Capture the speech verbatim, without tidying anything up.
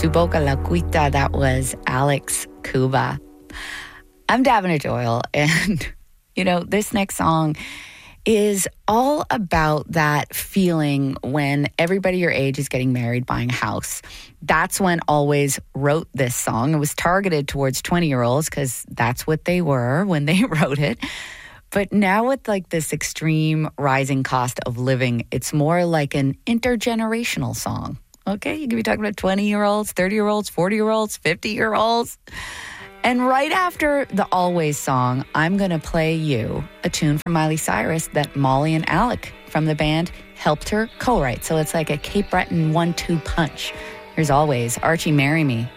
Tu Boca La Cuita, that was Alex Cuba. I'm Davina Doyle, and, you know, this next song is all about that feeling when everybody your age is getting married, buying a house. That's when Always wrote this song. It was targeted towards twenty-year-olds because that's what they were when they wrote it. But now with like this extreme rising cost of living, it's more like an intergenerational song. Okay, you could be talking about twenty-year-olds, thirty-year-olds, forty-year-olds, fifty-year-olds. And right after the Always song, I'm going to play you a tune from Miley Cyrus that Molly and Alec from the band helped her co-write. So it's like a Cape Breton one two punch. Here's Always, Archie, Marry Me.